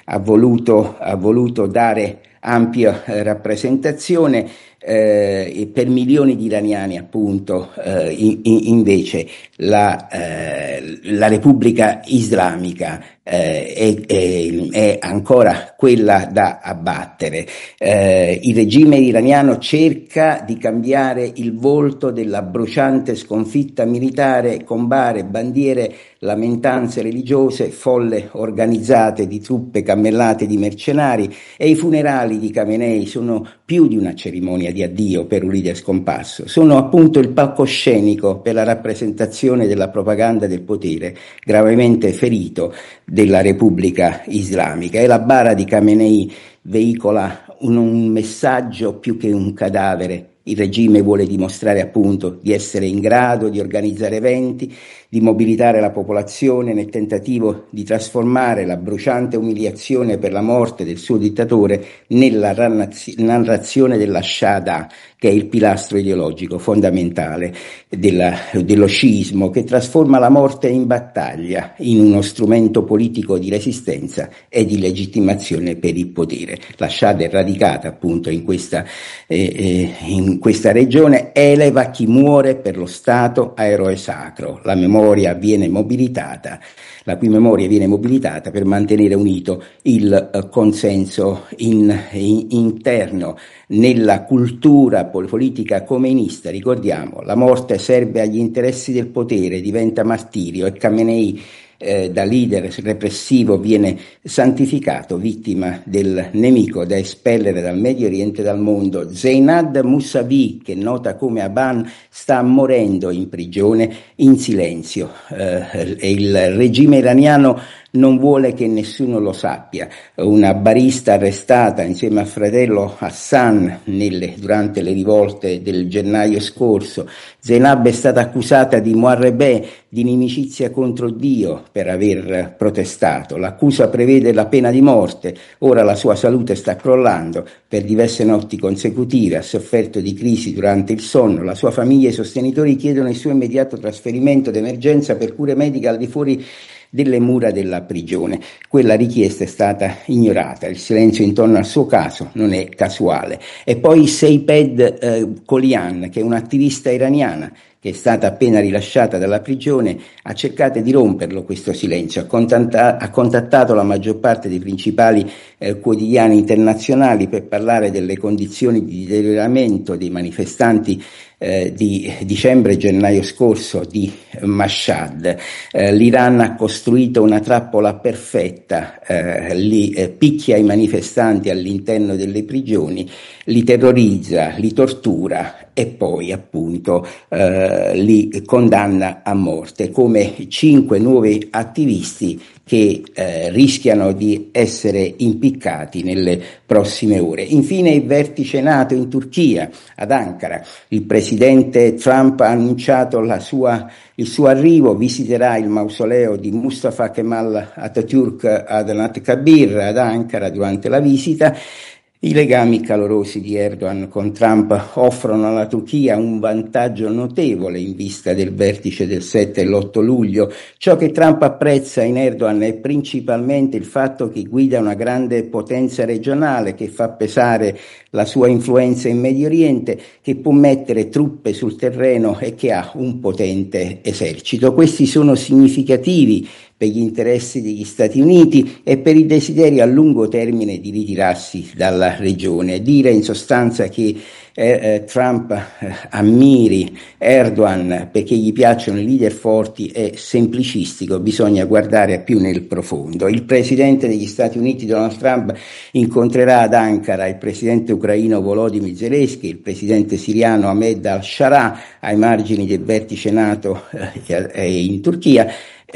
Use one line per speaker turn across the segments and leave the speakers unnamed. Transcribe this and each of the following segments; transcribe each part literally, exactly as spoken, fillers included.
ha voluto, ha voluto dare ampia eh, rappresentazione eh, e per milioni di iraniani appunto eh, in, in, invece la, eh, la Repubblica Islamica eh, è, è, è ancora quella da abbattere. Eh, il regime iraniano cerca di cambiare il volto della bruciante sconfitta militare con bare, bandiere, lamentanze religiose, folle organizzate di truppe cammellate di mercenari, e i funerali di Khamenei sono più di una cerimonia di addio per un leader scomparso, sono appunto il palcoscenico per la rappresentazione della propaganda del potere gravemente ferito della Repubblica Islamica. E la bara di Khamenei veicola un, un messaggio più che un cadavere. Il regime vuole dimostrare appunto di essere in grado di organizzare eventi, di mobilitare la popolazione nel tentativo di trasformare la bruciante umiliazione per la morte del suo dittatore nella narrazione della Shahada, che è il pilastro ideologico fondamentale della, dello sciismo, che trasforma la morte in battaglia, in uno strumento politico di resistenza e di legittimazione per il potere. La Shahada è radicata appunto in questa, eh, eh, in questa regione, eleva chi muore per lo Stato a eroe sacro. La memoria viene mobilitata, la cui memoria viene mobilitata per mantenere unito il uh, consenso in, in, interno. Nella cultura politica khomeista, ricordiamo, la morte serve agli interessi del potere, diventa martirio, e Khamenei Eh, da leader repressivo viene santificato, vittima del nemico da espellere dal Medio Oriente e dal mondo. Zeinad Mousavi, che è nota come Aban, sta morendo in prigione in silenzio eh, e il regime iraniano non vuole che nessuno lo sappia. Una barista arrestata insieme al fratello Hassan nelle, durante le rivolte del gennaio scorso. Zeinab è stata accusata di muharebe, di inimicizia contro Dio, per aver protestato. L'accusa prevede la pena di morte. Ora la sua salute sta crollando. Per diverse notti consecutive ha sofferto di crisi durante il sonno. La sua famiglia e i sostenitori chiedono il suo immediato trasferimento d'emergenza per cure mediche al di fuori delle mura della prigione. Quella richiesta è stata ignorata, il silenzio intorno al suo caso non è casuale. E poi Seyped eh, Kolian, che è un'attivista iraniana che è stata appena rilasciata dalla prigione, ha cercato di romperlo questo silenzio, ha, contatta- ha contattato la maggior parte dei principali eh, quotidiani internazionali per parlare delle condizioni di deterioramento dei manifestanti eh, di dicembre e gennaio scorso di Mashhad. Eh, L'Iran ha costruito una trappola perfetta, eh, li eh, picchia i manifestanti all'interno delle prigioni, li terrorizza, li tortura e poi appunto eh, li condanna a morte, come cinque nuovi attivisti che eh, rischiano di essere impiccati nelle prossime ore. Infine il vertice NATO in Turchia, ad Ankara. Il presidente Trump ha annunciato la sua, il suo arrivo, visiterà il mausoleo di Mustafa Kemal Atatürk ad Anıtkabir ad Ankara durante la visita. I legami calorosi di Erdogan con Trump offrono alla Turchia un vantaggio notevole in vista del vertice del sette e l'otto luglio. Ciò che Trump apprezza in Erdogan è principalmente il fatto che guida una grande potenza regionale, che fa pesare la sua influenza in Medio Oriente, che può mettere truppe sul terreno e che ha un potente esercito. Questi sono significativi per gli interessi degli Stati Uniti e per il desiderio a lungo termine di ritirarsi dalla regione. Dire in sostanza che eh, eh, Trump eh, ammiri Erdogan perché gli piacciono i leader forti è semplicistico, bisogna guardare più nel profondo. Il presidente degli Stati Uniti Donald Trump incontrerà ad Ankara il presidente ucraino Volodymyr Zelensky, il presidente siriano Ahmed al-Shara ai margini del vertice NATO eh, in Turchia.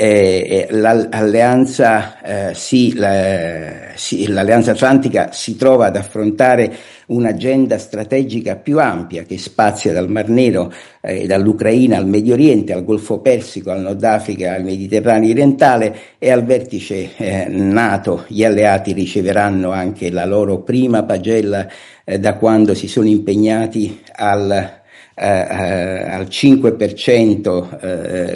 Eh, l'alleanza, eh, sì, la, sì, l'alleanza atlantica si trova ad affrontare un'agenda strategica più ampia che spazia dal Mar Nero, eh, dall'Ucraina al Medio Oriente, al Golfo Persico, al Nord Africa, al Mediterraneo orientale, e al vertice eh, NATO gli alleati riceveranno anche la loro prima pagella eh, da quando si sono impegnati al eh, al cinque per cento eh,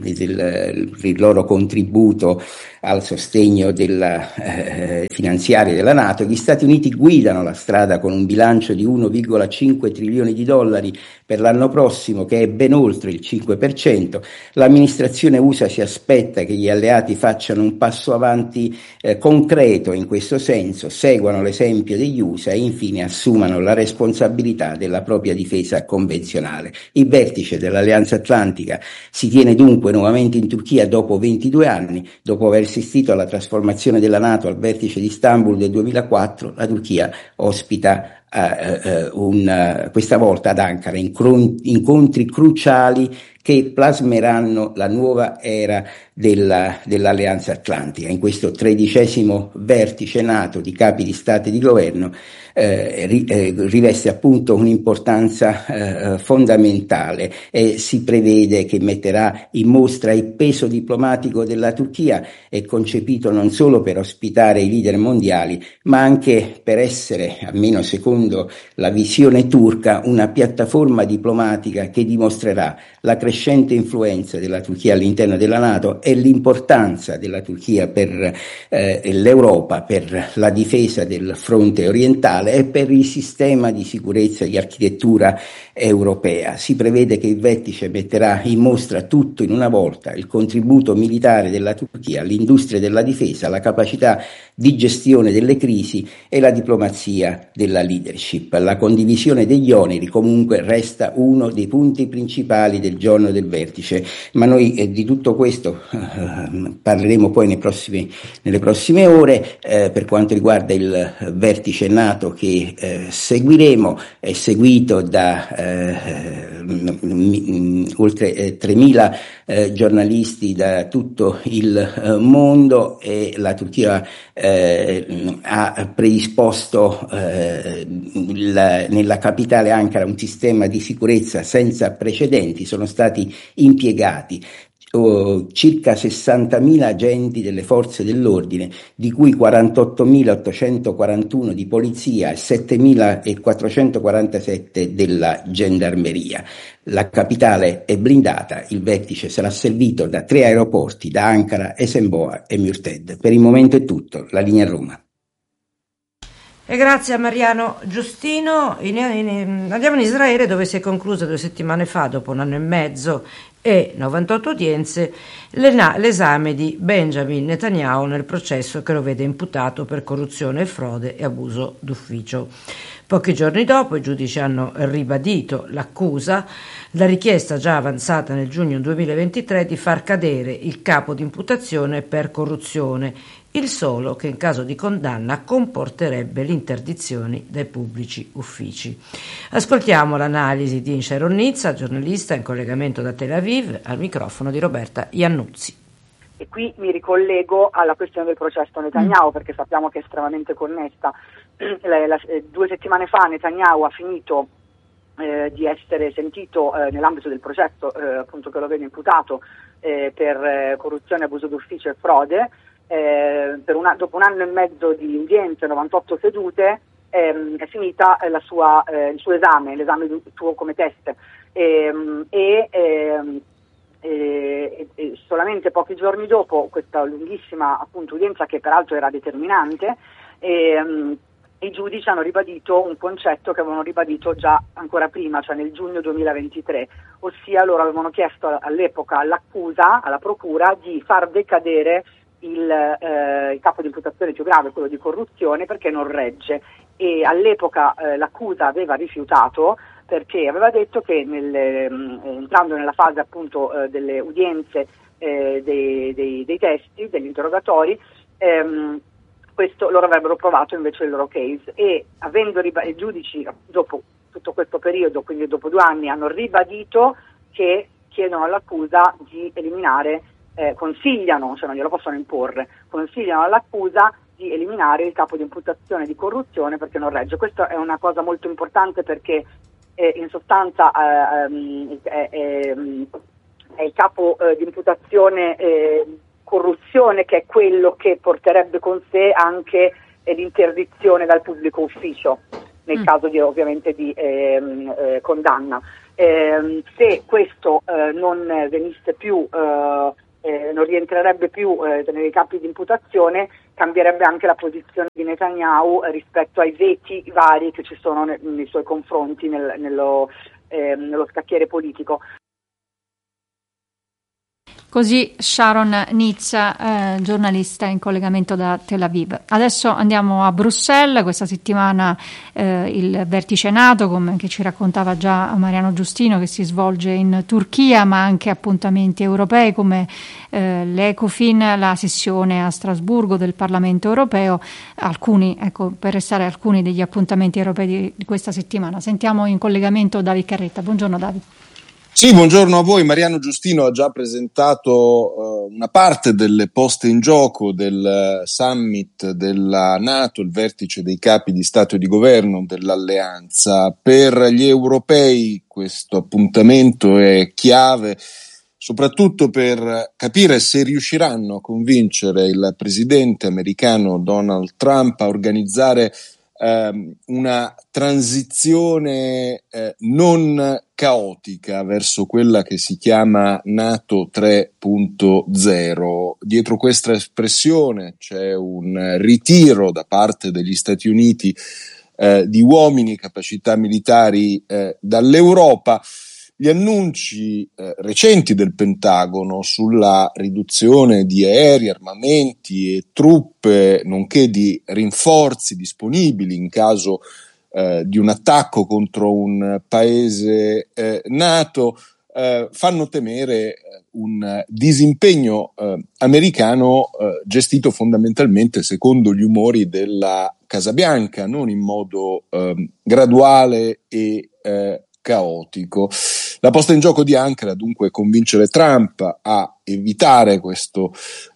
il, il loro contributo al sostegno della, eh, finanziario della NATO. Gli Stati Uniti guidano la strada con un bilancio di uno virgola cinque trilioni di dollari per l'anno prossimo, che è ben oltre il cinque per cento. L'amministrazione U S A si aspetta che gli alleati facciano un passo avanti eh, concreto in questo senso, seguano l'esempio degli U S A e infine assumano la responsabilità della propria difesa convenzionale. Il vertice dell'Alleanza Atlantica si tiene dunque nuovamente in Turchia dopo ventidue anni, dopo aver assistito alla trasformazione della NATO al vertice di Istanbul del duemilaquattro. La Turchia ospita Uh, uh, un, uh, questa volta ad Ankara incron- incontri cruciali che plasmeranno la nuova era della, dell'Alleanza Atlantica. In questo tredicesimo vertice NATO di capi di Stato e di governo eh, ri, eh, riveste appunto un'importanza eh, fondamentale e si prevede che metterà in mostra il peso diplomatico della Turchia. È concepito non solo per ospitare i leader mondiali, ma anche per essere, almeno secondo la visione turca, una piattaforma diplomatica che dimostrerà la crescente influenza della Turchia all'interno della NATO e l'importanza della Turchia per eh, l'Europa, per la difesa del fronte orientale e per il sistema di sicurezza di architettura europea. Si prevede che il vertice metterà in mostra tutto in una volta: il contributo militare della Turchia, l'industria della difesa, la capacità di gestione delle crisi e la diplomazia della leadership. La condivisione degli oneri comunque resta uno dei punti principali del giorno del vertice, ma noi eh, di tutto questo eh, parleremo poi nei prossimi, nelle prossime ore. Eh, per quanto riguarda il vertice NATO che eh, seguiremo, è seguito da eh, m- oltre eh, tremila eh, giornalisti da tutto il eh, mondo, e la Turchia eh, ha predisposto eh, il, nella capitale Ankara un sistema di sicurezza senza precedenti. Sono stati impiegati Oh, circa sessantamila agenti delle forze dell'ordine, di cui quarantottomilaottocentoquarantuno di polizia e settemilaquattrocentoquarantasette della gendarmeria. La capitale è blindata, il vertice sarà servito da tre aeroporti, da Ankara, Esenboa e Murted. Per il momento è tutto, la linea a Roma.
E grazie a Mariano Giustino. In, in, andiamo in Israele, dove si è conclusa due settimane fa, dopo un anno e mezzo e novantotto udienze, l'esame di Benjamin Netanyahu nel processo che lo vede imputato per corruzione, frode e abuso d'ufficio. Pochi giorni dopo i giudici hanno ribadito l'accusa, la richiesta già avanzata nel giugno duemilaventitré di far cadere il capo di imputazione per corruzione, il solo che in caso di condanna comporterebbe l'interdizione dai pubblici uffici. Ascoltiamo l'analisi di Sharon Nizza, giornalista in collegamento da Tel Aviv, al microfono di Roberta Iannuzzi.
E qui mi ricollego alla questione del processo Netanyahu, mm. perché sappiamo che è estremamente connessa. La, la, due settimane fa Netanyahu ha finito eh, di essere sentito eh, nell'ambito del processo eh, appunto che lo vede imputato eh, per eh, corruzione, abuso d'ufficio e frode. Eh, per una, dopo un anno e mezzo di udienze, novantotto sedute, ehm, è finita eh, la sua, eh, il suo esame, l'esame suo come test, ehm, e, ehm, e, e solamente pochi giorni dopo questa lunghissima appunto udienza, che peraltro era determinante, ehm, i giudici hanno ribadito un concetto che avevano ribadito già ancora prima, cioè nel giugno duemilaventitré, ossia loro avevano chiesto all'epoca all'accusa, alla procura, di far decadere Il, eh, il capo di imputazione più grave, quello di corruzione, perché non regge, e all'epoca eh, l'accusa aveva rifiutato, perché aveva detto che nel, eh, entrando nella fase appunto eh, delle udienze eh, dei, dei, dei testi, degli interrogatori, ehm, questo loro avrebbero provato invece il loro case, e avendo riba- i giudici dopo tutto questo periodo, quindi dopo due anni, hanno ribadito che chiedono all'accusa di eliminare Eh, consigliano, cioè non glielo possono imporre, consigliano all'accusa di eliminare il capo di imputazione di corruzione perché non regge. Questa è una cosa molto importante, perché eh, in sostanza eh, um, è, è, è il capo eh, di imputazione eh, corruzione che è quello che porterebbe con sé anche eh, l'interdizione dal pubblico ufficio. nel
Mm.
caso di, ovviamente di ehm, eh, condanna. Eh, se questo eh, non venisse più, eh, eh, non rientrerebbe più eh, nei capi di imputazione, cambierebbe anche la posizione di Netanyahu eh, rispetto ai veti vari che ci sono ne, nei suoi confronti nel, nello, eh, nello scacchiere politico.
Così Sharon Nizza, eh, giornalista in collegamento da Tel Aviv. Adesso andiamo a Bruxelles. Questa settimana eh, il vertice NATO, come che ci raccontava già Mariano Giustino, che si svolge in Turchia, ma anche appuntamenti europei come eh, l'Ecofin, la sessione a Strasburgo del Parlamento europeo. Alcuni, ecco, per restare alcuni degli appuntamenti europei di, di questa settimana. Sentiamo in collegamento David Carretta. Buongiorno David.
Sì, buongiorno a voi. Mariano Giustino ha già presentato uh, una parte delle poste in gioco del uh, summit della NATO, il vertice dei capi di Stato e di Governo dell'Alleanza. Per gli europei questo appuntamento è chiave, soprattutto per capire se riusciranno a convincere il presidente americano Donald Trump a organizzare eh, una transizione eh, non caotica verso quella che si chiama NATO tre punto zero. Dietro questa espressione c'è un ritiro da parte degli Stati Uniti eh, di uomini e capacità militari eh, dall'Europa. Gli annunci eh, recenti del Pentagono sulla riduzione di aerei, armamenti e truppe, nonché di rinforzi disponibili in caso eh, di un attacco contro un paese eh, NATO, eh, fanno temere un disimpegno eh, americano eh, gestito fondamentalmente secondo gli umori della Casa Bianca, non in modo eh, graduale e eh, caotico. La posta in gioco di Ankara dunque è convincere Trump a evitare questo,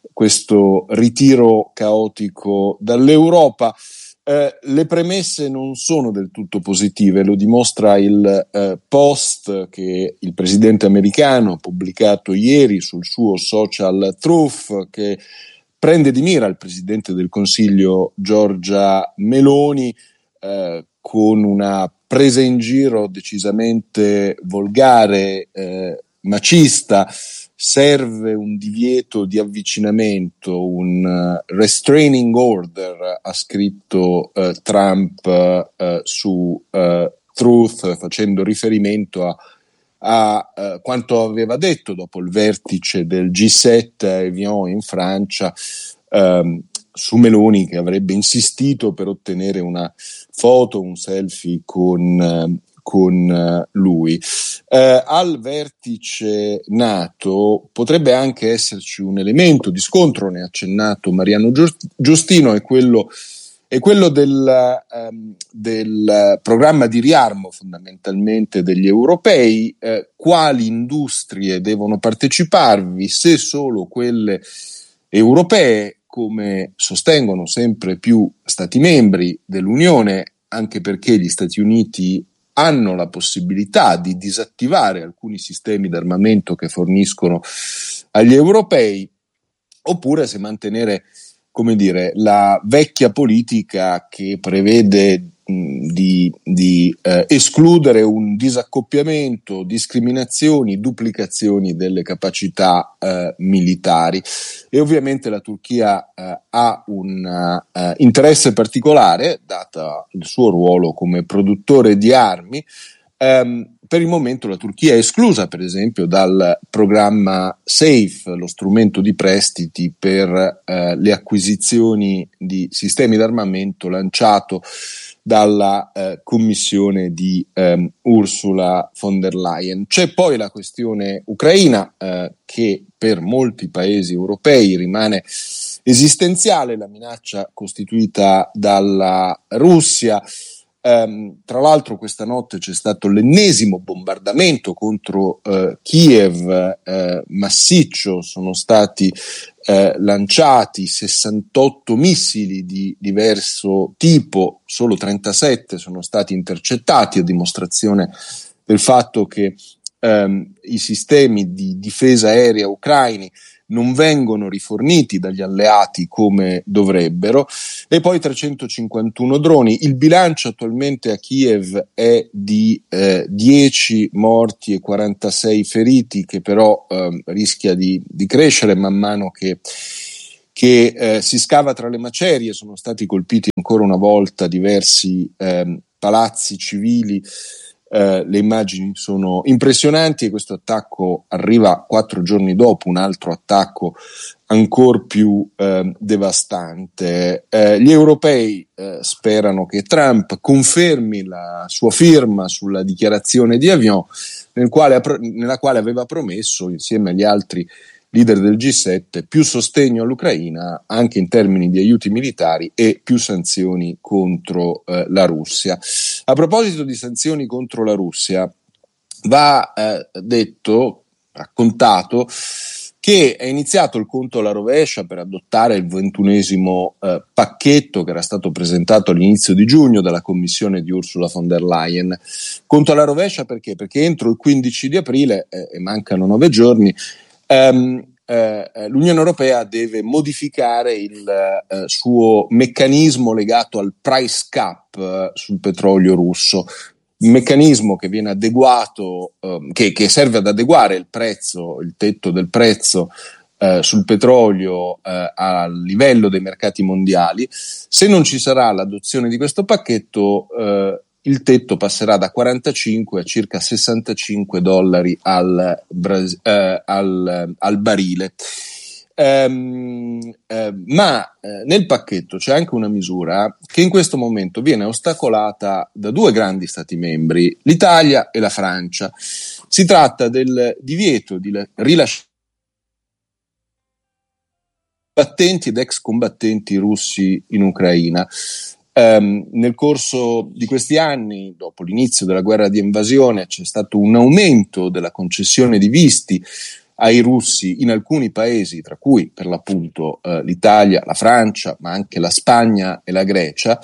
questo ritiro caotico dall'Europa. Eh, le premesse non sono del tutto positive, lo dimostra il eh, post che il presidente americano ha pubblicato ieri sul suo social Truth, che prende di mira il presidente del Consiglio Giorgia Meloni eh, con una presa in giro decisamente volgare, eh, macista. Serve un divieto di avvicinamento, un uh, restraining order, ha scritto uh, Trump uh, su uh, Truth, facendo riferimento a, a uh, quanto aveva detto dopo il vertice del G sette a Evian in Francia, um, su Meloni, che avrebbe insistito per ottenere una foto, un selfie con, uh, con uh, lui. Uh, al vertice NATO potrebbe anche esserci un elemento di scontro, ne ha accennato Mariano Giustino, è quello, è quello del, um, del programma di riarmo fondamentalmente degli europei. Uh, quali industrie devono parteciparvi? Se solo quelle europee, come sostengono sempre più Stati membri dell'Unione, anche perché gli Stati Uniti hanno la possibilità di disattivare alcuni sistemi d'armamento che forniscono agli europei, oppure se mantenere, come dire, la vecchia politica che prevede mh, di, di eh, escludere un disaccoppiamento, discriminazioni, duplicazioni delle capacità eh, militari. E ovviamente la Turchia eh, ha un uh, interesse particolare, data il suo ruolo come produttore di armi. Um, per il momento la Turchia è esclusa, per esempio, dal programma SAFE, lo strumento di prestiti per uh, le acquisizioni di sistemi d'armamento lanciato dalla uh, commissione di um, Ursula von der Leyen. C'è poi la questione ucraina, uh, che per molti paesi europei rimane esistenziale, la minaccia costituita dalla Russia. Um, tra l'altro questa notte c'è stato l'ennesimo bombardamento contro uh, Kiev, uh, massiccio, sono stati uh, lanciati sessantotto missili di diverso tipo, solo trentasette sono stati intercettati, a dimostrazione del fatto che um, i sistemi di difesa aerea ucraini non vengono riforniti dagli alleati come dovrebbero, e poi trecentocinquantuno droni. Il bilancio attualmente a Kiev è di eh, dieci morti e quarantasei feriti, che però eh, rischia di, di crescere man mano che che eh, si scava tra le macerie. Sono stati colpiti ancora una volta diversi eh, palazzi civili. Uh, le immagini sono impressionanti, e questo attacco arriva quattro giorni dopo un altro attacco ancora più uh, devastante. Uh, gli europei uh, sperano che Trump confermi la sua firma sulla dichiarazione di Avion, nel quale, nella quale aveva promesso, insieme agli altri leader del G sette, più sostegno all'Ucraina anche in termini di aiuti militari e più sanzioni contro eh, la Russia. A proposito di sanzioni contro la Russia, va eh, detto, raccontato, che è iniziato il conto alla rovescia per adottare il ventunesimo eh, pacchetto che era stato presentato all'inizio di giugno dalla commissione di Ursula von der Leyen. Conto alla rovescia perché? Perché entro il quindici di aprile, eh, e mancano nove giorni, Um, eh, l'Unione Europea deve modificare il eh, suo meccanismo legato al price cap eh, sul petrolio russo, un meccanismo che viene adeguato, eh, che, che serve ad adeguare il prezzo, il tetto del prezzo eh, sul petrolio eh, al livello dei mercati mondiali. Se non ci sarà l'adozione di questo pacchetto, eh, il tetto passerà da quarantacinque a circa sessantacinque dollari al, eh, al, al barile. Um, eh, ma eh, nel pacchetto c'è anche una misura che in questo momento viene ostacolata da due grandi stati membri, l'Italia e la Francia. Si tratta del divieto di rilasciare combattenti ed ex combattenti russi in Ucraina. Um, nel corso di questi anni, dopo l'inizio della guerra di invasione, c'è stato un aumento della concessione di visti ai russi in alcuni paesi, tra cui per l'appunto uh, l'Italia, la Francia, ma anche la Spagna e la Grecia.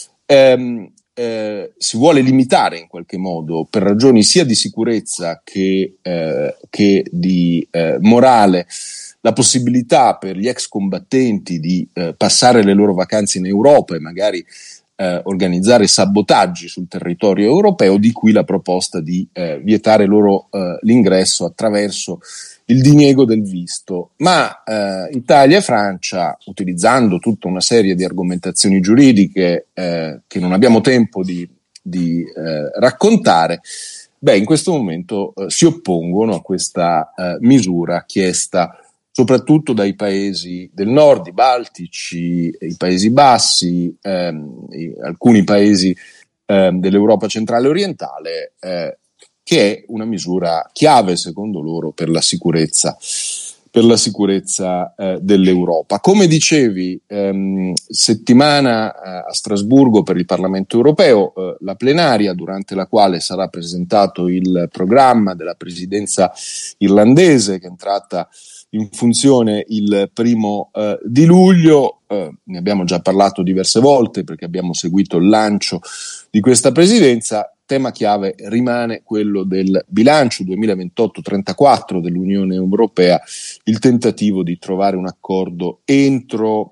Um, eh, si vuole limitare in qualche modo, per ragioni sia di sicurezza che, eh, che di eh, morale, la possibilità per gli ex combattenti di eh, passare le loro vacanze in Europa e magari eh, organizzare sabotaggi sul territorio europeo, di cui la proposta di eh, vietare loro eh, l'ingresso attraverso il diniego del visto. Ma eh, Italia e Francia, utilizzando tutta una serie di argomentazioni giuridiche eh, che non abbiamo tempo di, di eh, raccontare, beh, in questo momento eh, si oppongono a questa eh, misura chiesta soprattutto dai paesi del nord, i baltici, i Paesi Bassi, ehm, i, alcuni paesi ehm, dell'Europa centrale e orientale, eh, che è una misura chiave, secondo loro, per la sicurezza, per la sicurezza eh, dell'Europa. Come dicevi, ehm, settimana eh, a Strasburgo per il Parlamento europeo, eh, la plenaria, durante la quale sarà presentato il programma della presidenza irlandese, che è entrata in funzione il primo eh, di luglio. Eh, ne abbiamo già parlato diverse volte perché abbiamo seguito il lancio di questa presidenza. Tema chiave rimane quello del bilancio duemilaventotto trentaquattro dell'Unione Europea, il tentativo di trovare un accordo entro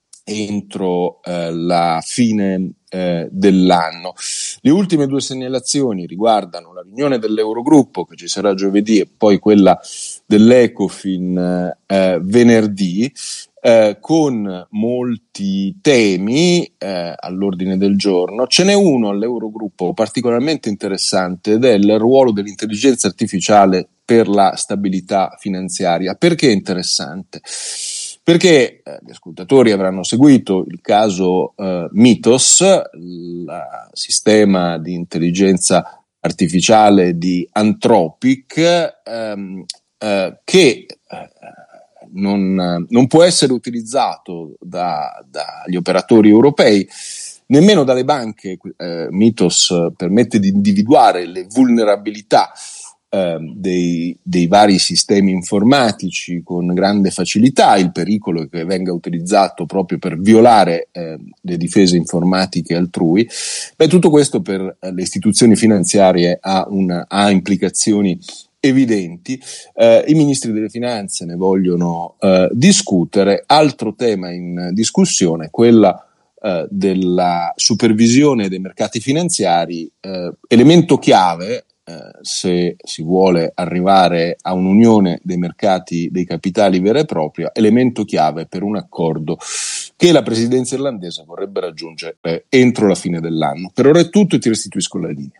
entro eh, la fine eh, dell'anno. Le ultime due segnalazioni riguardano la riunione dell'Eurogruppo che ci sarà giovedì e poi quella dell'Ecofin eh, venerdì, eh, con molti temi eh, all'ordine del giorno. Ce n'è uno all'Eurogruppo particolarmente interessante ed è il ruolo dell'intelligenza artificiale per la stabilità finanziaria. Perché è interessante? Perché eh, gli ascoltatori avranno seguito il caso eh, Mythos, il sistema di intelligenza artificiale di Anthropic, ehm, eh, che eh, non, non può essere utilizzato da, dagli operatori europei, nemmeno dalle banche. eh, Mythos permette di individuare le vulnerabilità Dei, dei vari sistemi informatici con grande facilità. Il pericolo è che venga utilizzato proprio per violare eh, le difese informatiche altrui. Beh, tutto questo per le istituzioni finanziarie ha, una, ha implicazioni evidenti. Eh, I ministri delle finanze ne vogliono eh, discutere. Altro tema in discussione, quella eh, della supervisione dei mercati finanziari, eh, elemento chiave eh, se si vuole arrivare a un'unione dei mercati dei capitali vera e propria, elemento chiave per un accordo che la presidenza irlandese vorrebbe raggiungere eh, entro la fine dell'anno. Per ora è tutto e ti restituisco la linea.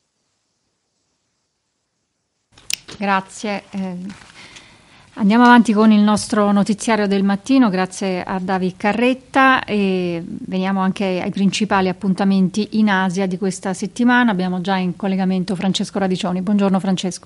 Grazie. Eh, andiamo avanti con il nostro notiziario del mattino, grazie a David Carretta, e veniamo anche ai principali appuntamenti in Asia di questa settimana. Abbiamo già in collegamento Francesco Radicioni. Buongiorno Francesco.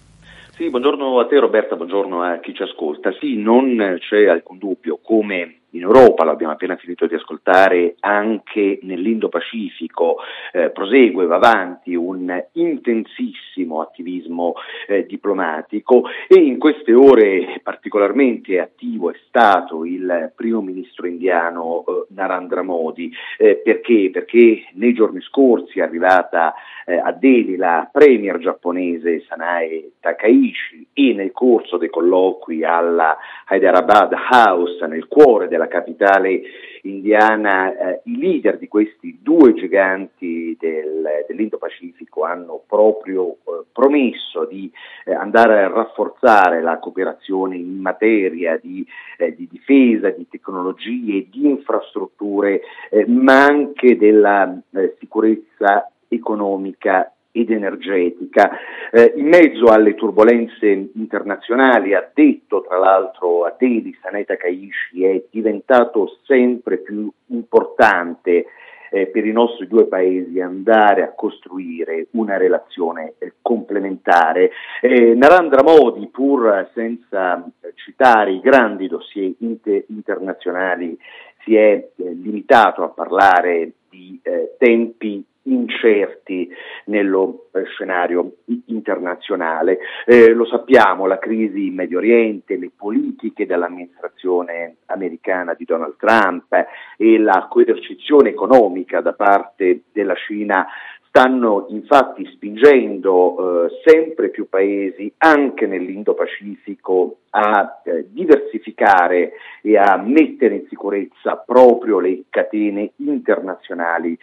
Sì, buongiorno a te Roberta, buongiorno a chi ci ascolta. Sì, non c'è alcun dubbio, come in Europa, l'abbiamo appena finito di ascoltare, anche nell'Indo-Pacifico eh, prosegue, va avanti un intensissimo attivismo eh, diplomatico, e in queste ore particolarmente attivo è stato il primo ministro indiano eh, Narendra Modi. Eh, perché? Perché nei giorni scorsi è arrivata eh, a Delhi la premier giapponese Sanae Takaichi, e nel corso dei colloqui alla Hyderabad House, nel cuore della capitale indiana, eh, i leader di questi due giganti del, dell'Indo-Pacifico hanno proprio eh, promesso di eh, andare a rafforzare la cooperazione in materia di, eh, di difesa, di tecnologie, di infrastrutture, eh, ma anche della eh, sicurezza economica ed energetica. Eh, in mezzo alle turbulenze internazionali, ha detto tra l'altro a Delhi Sanae Takaichi, è diventato sempre più importante eh, per i nostri due paesi andare a costruire una relazione eh, complementare. Eh, Narendra Modi, pur senza citare i grandi dossier inter- internazionali, si è eh, limitato a parlare di eh, tempi incerti nello eh, scenario internazionale. Eh, lo sappiamo, la crisi in Medio Oriente, le politiche dell'amministrazione americana di Donald Trump eh, e la coercizione economica da parte della Cina stanno infatti spingendo eh, sempre più paesi, anche nell'Indo-Pacifico, a eh, diversificare e a mettere in sicurezza proprio le catene internazionali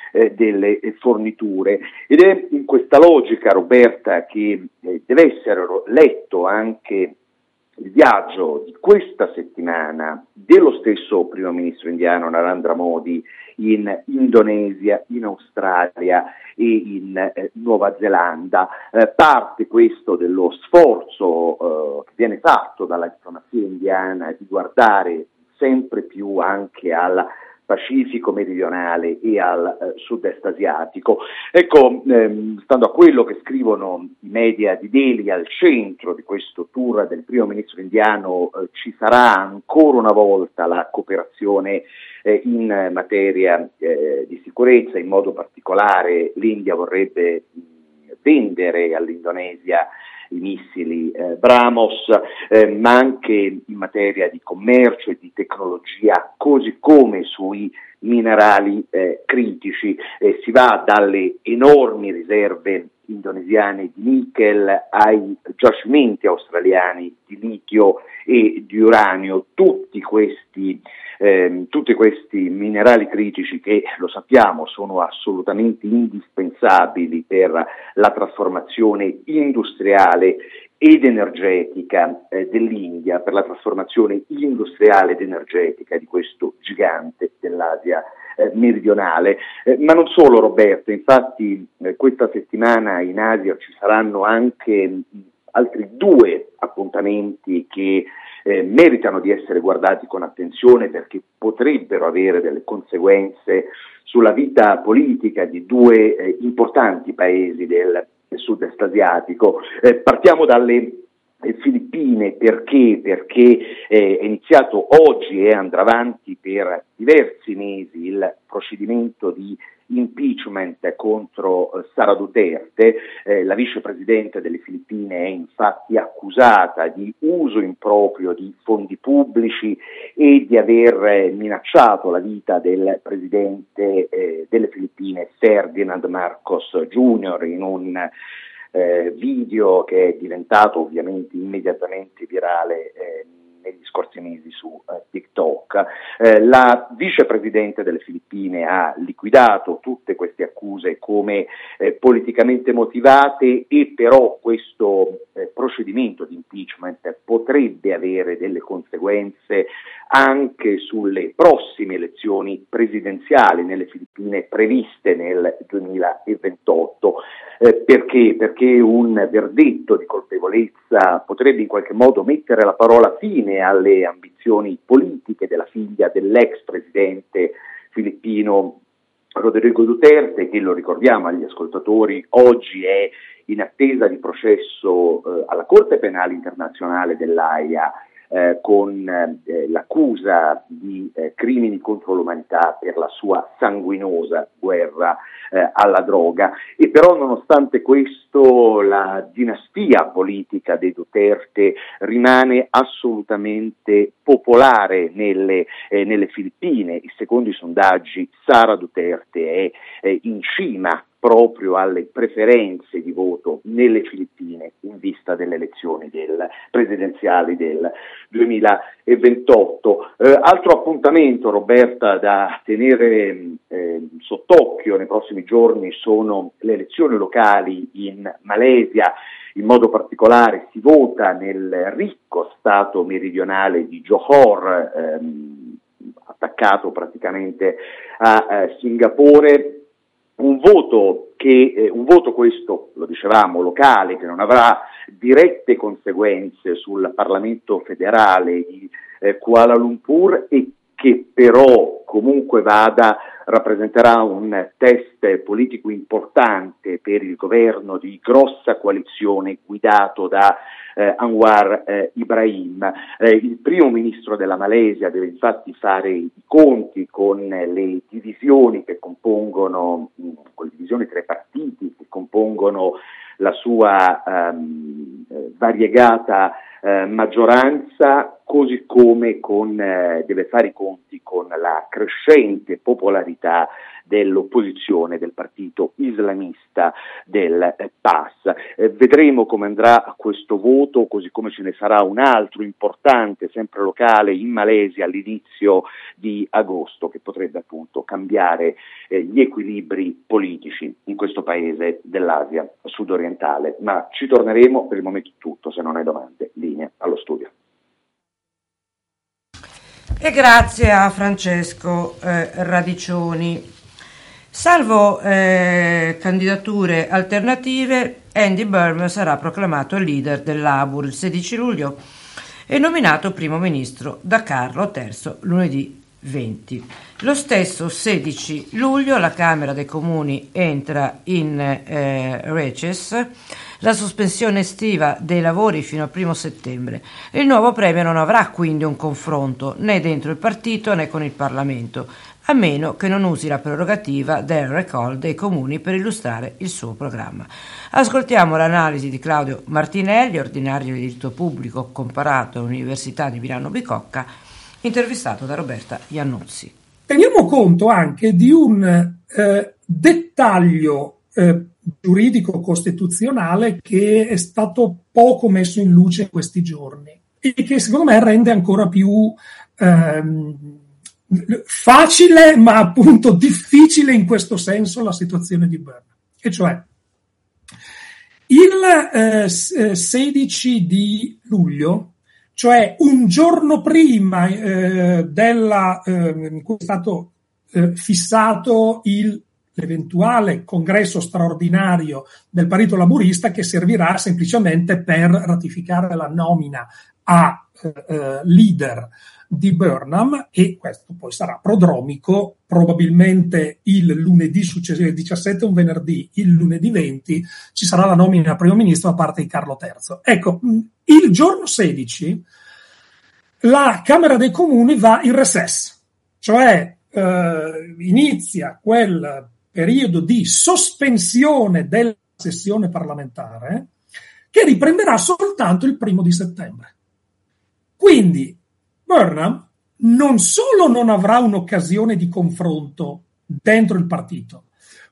delle forniture. Ed è in questa logica, Roberta, che eh, deve essere letto anche il viaggio di questa settimana dello stesso primo ministro indiano Narendra Modi in Indonesia, in Australia e in eh, Nuova Zelanda. Eh, parte questo dello sforzo eh, che viene fatto dalla diplomazia indiana di guardare sempre più anche alla Pacifico meridionale e al eh, sud-est asiatico. Ecco, ehm, stando a quello che scrivono i media di Delhi, al centro di questo tour del primo ministro indiano eh, ci sarà ancora una volta la cooperazione eh, in materia eh, di sicurezza. In modo particolare l'India vorrebbe mh, vendere all'Indonesia i missili eh, BrahMos, eh, ma anche in materia di commercio e di tecnologia, così come sui minerali eh, critici. Eh, si va dalle enormi riserve indonesiane di nickel ai giacimenti australiani di litio e di uranio. Tutti questi Eh, tutti questi minerali critici, che lo sappiamo sono assolutamente indispensabili per la trasformazione industriale ed energetica eh, dell'India, per la trasformazione industriale ed energetica di questo gigante dell'Asia eh, meridionale. Eh, ma non solo, Roberto, infatti eh, questa settimana in Asia ci saranno anche mh, altri due appuntamenti che Eh, meritano di essere guardati con attenzione, perché potrebbero avere delle conseguenze sulla vita politica di due eh, importanti paesi del, del sud-est asiatico. Eh, partiamo dalle eh, Filippine. Perché? Perché eh, è iniziato oggi e andrà avanti per diversi mesi il procedimento di impeachment contro eh, Sara Duterte. Eh, la vicepresidente delle Filippine è infatti accusata di uso improprio di fondi pubblici e di aver eh, minacciato la vita del presidente eh, delle Filippine Ferdinand Marcos Junior in un eh, video che è diventato ovviamente immediatamente virale eh, negli scorsi mesi su eh, TikTok. Eh, la vicepresidente delle Filippine ha liquidato tutte queste accuse come eh, politicamente motivate, e però questo eh, procedimento di impeachment potrebbe avere delle conseguenze anche sulle prossime elezioni presidenziali nelle Filippine previste nel duemilaventotto. Eh, perché? Perché un verdetto di colpevolezza potrebbe in qualche modo mettere la parola fine alle ambizioni politiche della figlia dell'ex presidente filippino Rodrigo Duterte, che, lo ricordiamo agli ascoltatori, oggi è in attesa di processo eh, alla Corte Penale Internazionale dell'Aia eh, con eh, l'accusa di eh, crimini contro l'umanità per la sua sanguinosa guerra eh, alla droga. E però, nonostante questo, la dinastia politica dei Duterte rimane assolutamente popolare nelle, eh, nelle Filippine. E secondo i sondaggi Sara Duterte è eh, in cima proprio alle preferenze di voto nelle Filippine in vista delle elezioni del, presidenziali del duemilaventotto. Eh, altro appuntamento, Roberta, da tenere eh, sott'occhio nei prossimi giorni sono le elezioni locali in Malesia. In modo particolare si vota nel ricco stato meridionale di Johor, ehm, attaccato praticamente a eh, Singapore. Un voto che eh, un voto questo, lo dicevamo, locale, che non avrà dirette conseguenze sul Parlamento federale di eh, Kuala Lumpur, e che però comunque vada rappresenterà un test politico importante per il governo di grossa coalizione guidato da eh, Anwar eh, Ibrahim. Eh, il primo ministro della Malesia deve infatti fare i conti con le divisioni che compongono, con le divisioni tra i partiti che compongono la sua ehm, variegata eh, maggioranza, così come con, eh, deve fare i conti con la crescente popolarità dell'opposizione del partito islamista del eh, P A S. Eh, vedremo come andrà questo voto, così come ce ne sarà un altro importante, sempre locale, in Malesia all'inizio di agosto, che potrebbe appunto cambiare eh, gli equilibri politici in questo paese dell'Asia sudorientale. Ma ci torneremo, per il momento è tutto, se non hai domande, linea allo studio.
E grazie a Francesco eh, Radiccioni. Salvo eh, candidature alternative, Andy Burnham sarà proclamato leader dell'A B U il sedici luglio e nominato primo ministro da Carlo terzo lunedì venti. Lo stesso sedici luglio la Camera dei Comuni entra in eh, recess, la sospensione estiva dei lavori fino al primo settembre. Il nuovo premio non avrà quindi un confronto né dentro il partito né con il Parlamento, a meno che non usi la prerogativa del recall dei comuni per illustrare il suo programma. Ascoltiamo l'analisi di Claudio Martinelli, ordinario di diritto pubblico comparato all'Università di Milano Bicocca, intervistato da Roberta Iannuzzi.
Teniamo conto anche di un eh, dettaglio eh, giuridico costituzionale che è stato poco messo in luce in questi giorni e che secondo me rende ancora più ehm, facile, ma appunto difficile in questo senso, la situazione di Burnham. E cioè, il eh, sedici di luglio, cioè un giorno prima eh, della, eh, in cui è stato eh, fissato il, l'eventuale congresso straordinario del Partito Laburista, che servirà semplicemente per ratificare la nomina a eh, leader di Burnham, e questo poi sarà prodromico, probabilmente il lunedì successivo, il diciassette, un venerdì, il lunedì venti ci sarà la nomina a primo ministro da parte di Carlo terzo. Ecco, il giorno sedici la Camera dei Comuni va in recess, cioè eh, inizia quel periodo di sospensione della sessione parlamentare che riprenderà soltanto il primo di settembre. Quindi Burnham non solo non avrà un'occasione di confronto dentro il partito,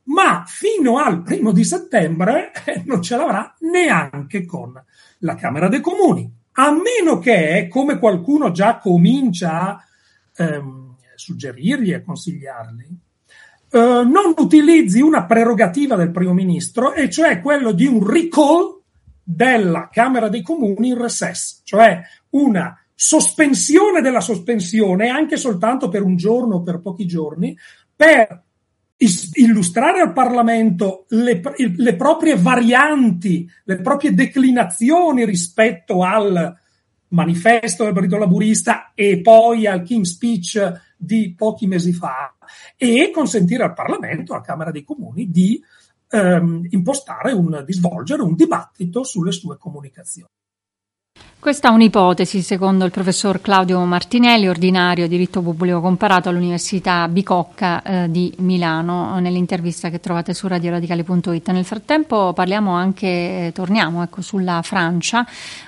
ma fino al primo di settembre eh, non ce l'avrà neanche con la Camera dei Comuni, a meno che, come qualcuno già comincia a ehm, suggerirgli e consigliargli, eh, non utilizzi una prerogativa del primo ministro, e cioè quello di un recall della Camera dei Comuni in recess, cioè una sospensione della sospensione, anche soltanto per un giorno o per pochi giorni, per illustrare al Parlamento le, le proprie varianti, le proprie declinazioni rispetto al manifesto del Partito Laburista e poi al King's Speech di pochi mesi fa, e consentire al Parlamento, alla Camera dei Comuni, di ehm, impostare un, di svolgere un dibattito sulle sue comunicazioni.
Questa è un'ipotesi, secondo il professor Claudio Martinelli, ordinario diritto pubblico comparato all'Università Bicocca eh, di Milano, nell'intervista che trovate su radio radicale punto it. Nel frattempo parliamo anche, eh, torniamo ecco, sulla Francia,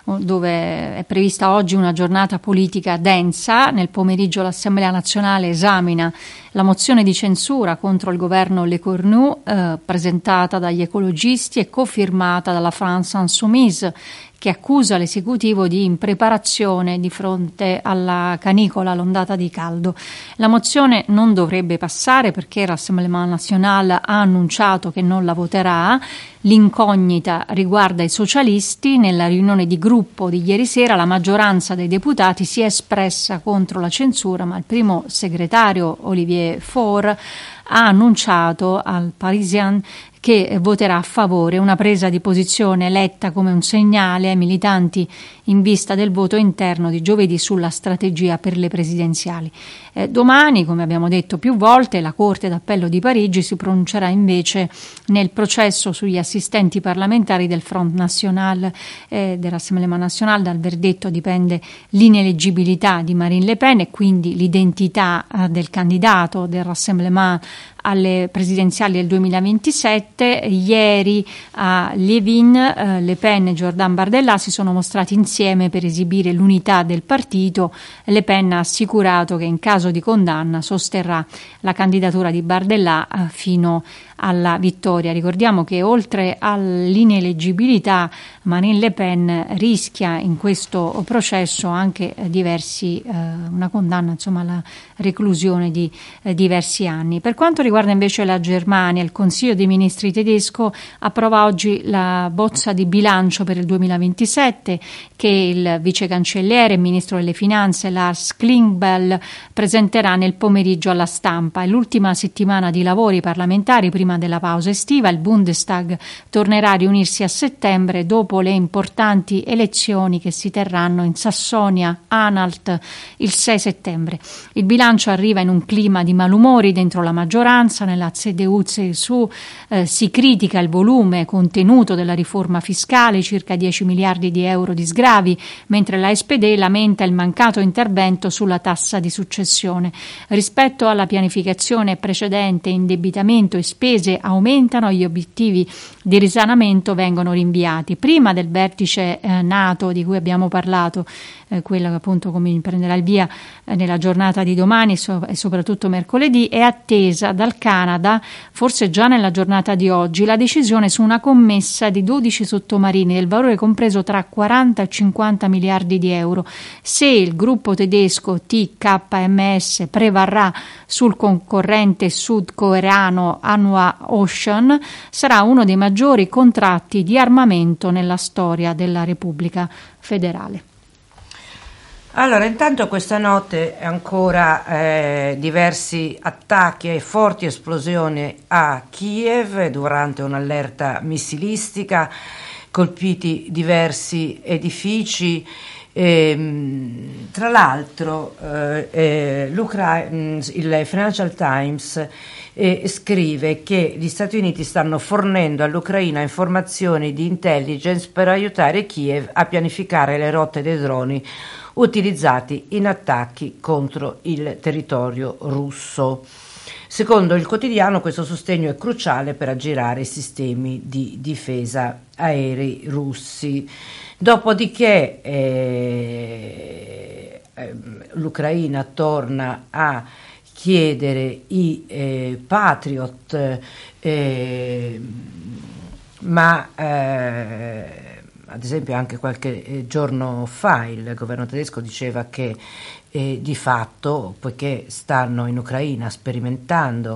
dove è prevista oggi una giornata politica densa. Nel pomeriggio l'Assemblea nazionale esamina la mozione di censura contro il governo Le Cornu, eh, presentata dagli ecologisti e cofirmata dalla France Insoumise, che accusa l'esecutivo di impreparazione di fronte alla canicola, l'ondata di caldo. La mozione non dovrebbe passare perché l'Assemblea nazionale ha annunciato che non la voterà. L'incognita riguarda i socialisti. Nella riunione di gruppo di ieri sera la maggioranza dei deputati si è espressa contro la censura, ma il primo segretario Olivier Faure ha annunciato al Parisien che voterà a favore, una presa di posizione letta come un segnale ai militanti in vista del voto interno di giovedì sulla strategia per le presidenziali. Eh, domani, come abbiamo detto più volte, la Corte d'Appello di Parigi si pronuncerà invece nel processo sugli assistenti parlamentari del Front National eh, dell'Assemblea Nazionale. Dal verdetto dipende l'ineleggibilità di Marine Le Pen e quindi l'identità eh, del candidato del Rassemblement alle presidenziali del duemilaventisette. Ieri a Liévin eh, Le Pen e Jordan Bardella si sono mostrati insieme per esibire l'unità del partito. Le Pen ha assicurato che in caso di condanna sosterrà la candidatura di Bardella eh, fino alla vittoria. Ricordiamo che oltre all'ineleggibilità Marine Le Pen rischia in questo processo anche diversi eh, una condanna, insomma la reclusione di eh, diversi anni. Per quanto riguarda invece la Germania, il Consiglio dei Ministri tedesco approva oggi la bozza di bilancio per il duemilaventisette che il vice cancelliere e ministro delle finanze Lars Klingbeil presenterà nel pomeriggio alla stampa. È l'ultima settimana di lavori parlamentari prima della pausa estiva. Il Bundestag tornerà a riunirsi a settembre dopo le importanti elezioni che si terranno in Sassonia-Anhalt il sei settembre. Il bilancio arriva in un clima di malumori dentro la maggioranza. Nella C D U C S U eh, si critica il volume contenuto della riforma fiscale, circa dieci miliardi di euro di sgravi, mentre la S P D lamenta il mancato intervento sulla tassa di successione. Rispetto alla pianificazione precedente, indebitamento e spese aumentano, gli obiettivi di risanamento vengono rinviati. Prima del vertice eh, NATO di cui abbiamo parlato, eh, quello che appunto come prenderà il via eh, nella giornata di domani so- e soprattutto mercoledì, è attesa dal Canada, forse già nella giornata di oggi, la decisione su una commessa di dodici sottomarini del valore compreso tra quaranta e cinquanta miliardi di euro. Se il gruppo tedesco T K M S prevarrà sul concorrente sudcoreano Hanwha Ocean, sarà uno dei maggiori contratti di armamento nella storia della Repubblica Federale.
Allora, intanto questa notte ancora eh, diversi attacchi e forti esplosioni a Kiev durante un'allerta missilistica, colpiti diversi edifici. E, tra l'altro eh, eh, il Financial Times eh, scrive che gli Stati Uniti stanno fornendo all'Ucraina informazioni di intelligence per aiutare Kiev a pianificare le rotte dei droni utilizzati in attacchi contro il territorio russo. Secondo il quotidiano, questo sostegno è cruciale per aggirare i sistemi di difesa aerei russi. Dopodiché eh, eh, l'Ucraina torna a chiedere i eh, Patriot, eh, ma eh, ad esempio anche qualche giorno fa il governo tedesco diceva che eh, di fatto, poiché stanno in Ucraina sperimentando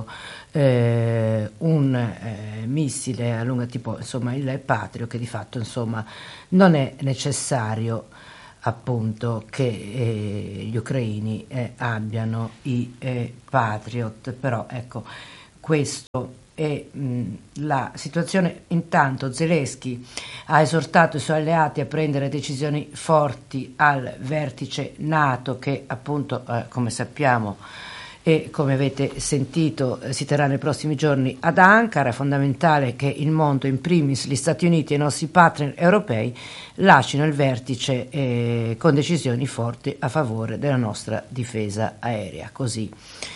eh, un eh, missile a lunga tipo insomma il Patriot, che di fatto insomma non è necessario appunto che eh, gli ucraini eh, abbiano i eh, Patriot, però ecco questo è mh, la situazione. Intanto Zelensky ha esortato i suoi alleati a prendere decisioni forti al vertice NATO che appunto eh, come sappiamo e come avete sentito si terrà nei prossimi giorni ad Ankara. È fondamentale che il mondo, in primis gli Stati Uniti e i nostri partner europei, lasciano il vertice eh, con decisioni forti a favore della nostra difesa aerea. Così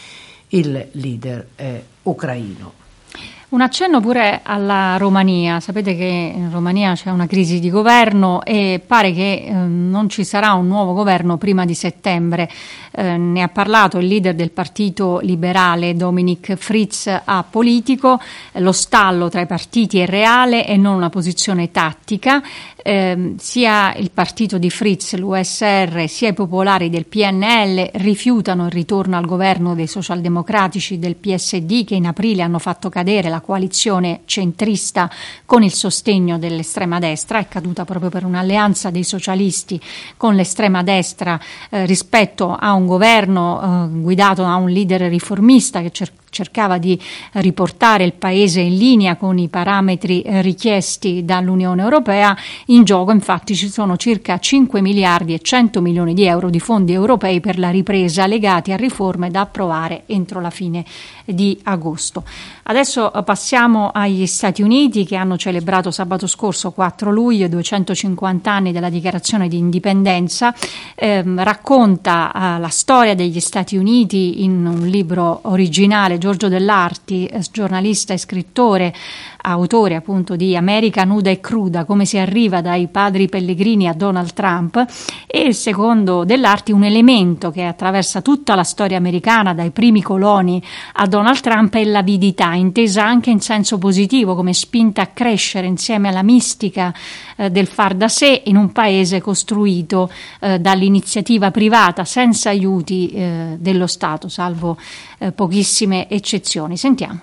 il leader eh, ucraino.
Un accenno pure alla Romania. Sapete che in Romania c'è una crisi di governo e pare che eh, non ci sarà un nuovo governo prima di settembre. Eh, ne ha parlato il leader del partito liberale Dominic Fritz a Politico. Lo stallo tra i partiti è reale e non una posizione tattica. Eh, sia il partito di Fritz, l'U S R, sia i popolari del P N L rifiutano il ritorno al governo dei socialdemocratici del P S D, che in aprile hanno fatto cadere la coalizione centrista con il sostegno dell'estrema destra. È caduta proprio per un'alleanza dei socialisti con l'estrema destra eh, rispetto a un governo eh, guidato da un leader riformista che cer- cercava di riportare il paese in linea con i parametri eh, richiesti dall'Unione Europea. In gioco infatti ci sono circa cinque miliardi e cento milioni di euro di fondi europei per la ripresa legati a riforme da approvare entro la fine di agosto. Adesso eh, passiamo agli Stati Uniti, che hanno celebrato sabato scorso quattro luglio i duecentocinquanta anni della dichiarazione di indipendenza. Eh, racconta eh, la storia degli Stati Uniti in un libro originale Giorgio Dell'Arti, giornalista e scrittore, autore appunto di America nuda e cruda, come si arriva dai padri pellegrini a Donald Trump. E secondo Dell'Arti un elemento che attraversa tutta la storia americana, dai primi coloni a Donald Trump, è l'avidità, intesa anche in senso positivo, come spinta a crescere insieme alla mistica eh, del far da sé in un paese costruito eh, dall'iniziativa privata senza aiuti eh, dello Stato, salvo eh, pochissime eccezioni. Sentiamo.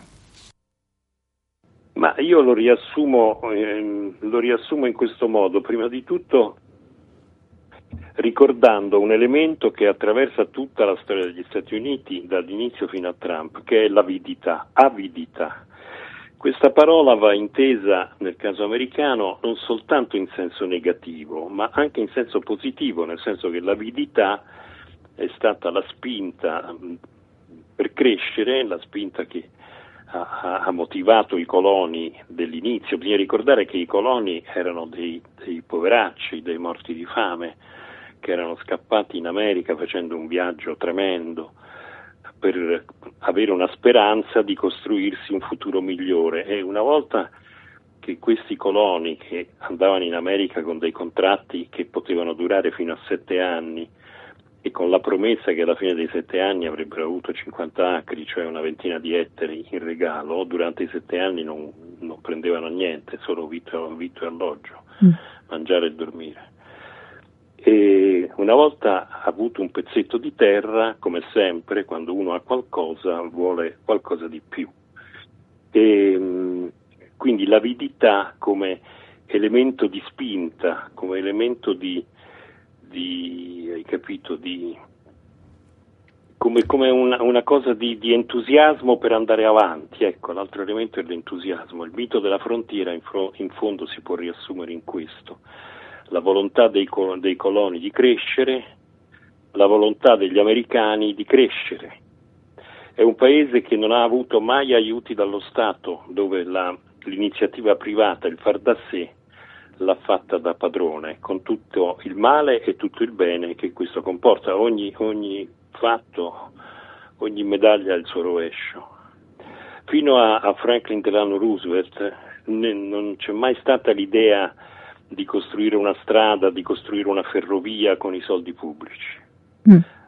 Ma io lo riassumo, ehm, lo riassumo in questo modo. Prima di tutto ricordando un elemento che attraversa tutta la storia degli Stati Uniti dall'inizio fino a Trump, che è l'avidità, avidità. Questa parola va intesa nel caso americano non soltanto in senso negativo, ma anche in senso positivo, nel senso che l'avidità è stata la spinta per crescere, la spinta che ha, ha motivato i coloni dell'inizio. Bisogna ricordare che i coloni erano dei, dei poveracci, dei morti di fame, che erano scappati in America facendo un viaggio tremendo per avere una speranza di costruirsi un futuro migliore. E una volta che questi coloni, che andavano in America con dei contratti che potevano durare fino a sette anni e con la promessa che alla fine dei sette anni avrebbero avuto cinquanta acri, cioè una ventina di ettari in regalo, durante i sette anni non, non prendevano niente, solo vitto, vitto e alloggio, mm. mangiare e dormire. E una volta avuto un pezzetto di terra, come sempre, quando uno ha qualcosa, vuole qualcosa di più. E quindi l'avidità come elemento di spinta, come elemento di, di hai capito, di come, come una, una cosa di, di entusiasmo per andare avanti. Ecco, l'altro elemento è l'entusiasmo. Il mito della frontiera in, fro, in fondo si può riassumere in questo: la volontà dei, dei coloni di crescere, la volontà degli americani di crescere. È un paese che non ha avuto mai aiuti dallo Stato, dove la, l'iniziativa privata, il far da sé, l'ha fatta da padrone, con tutto il male e tutto il bene che questo comporta. Ogni, ogni fatto, ogni medaglia ha il suo rovescio. Fino a, a Franklin Delano Roosevelt ne, non c'è mai stata l'idea di costruire una strada, di costruire una ferrovia con i soldi pubblici. Mm.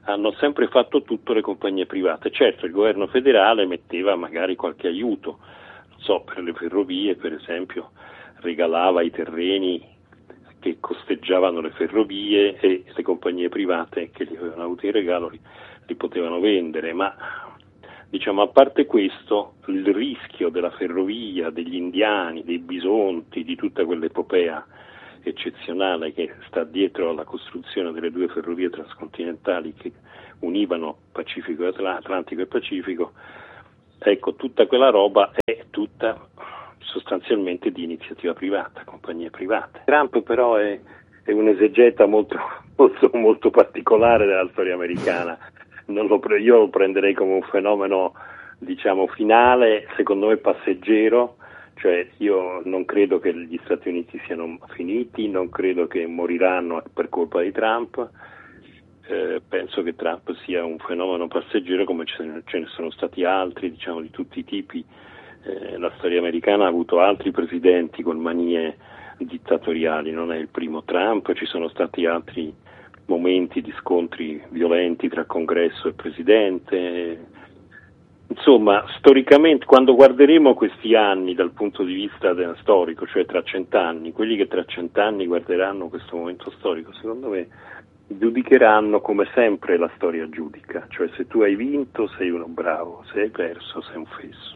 hanno sempre fatto tutto le compagnie private. Certo, il governo federale metteva magari qualche aiuto, non so, per le ferrovie per esempio, regalava i terreni che costeggiavano le ferrovie e le compagnie private che li avevano avuto in regalo li, li potevano vendere, ma diciamo, a parte questo, il rischio della ferrovia, degli indiani, dei bisonti, di tutta quell'epopea eccezionale che sta dietro alla costruzione delle due ferrovie transcontinentali che univano Pacifico e Atlantico e Pacifico, ecco, tutta quella roba è tutta sostanzialmente di iniziativa privata, compagnie private. Trump però è, è un esegeta molto, molto, molto particolare della storia americana. Non lo pre- io lo prenderei come un fenomeno, diciamo, finale, secondo me passeggero, cioè io non credo che gli Stati Uniti siano finiti, non credo che moriranno per colpa di Trump, eh, penso che Trump sia un fenomeno passeggero come ce ne, ce ne sono stati altri, diciamo, di tutti i tipi. Eh, la storia americana ha avuto altri presidenti con manie dittatoriali, non è il primo Trump, ci sono stati altri momenti di scontri violenti tra congresso e presidente. Insomma, storicamente, quando guarderemo questi anni dal punto di vista de- storico, cioè tra cent'anni, quelli che tra cent'anni guarderanno questo momento storico, secondo me giudicheranno come sempre la storia giudica, cioè se tu hai vinto sei uno bravo, se hai perso sei un fesso.